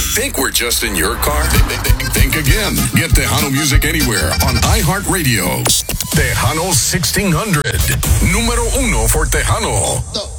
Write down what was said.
Think we're just in your car? Think again. Get Tejano music anywhere on iHeartRadio. Tejano 1600. Número uno for Tejano.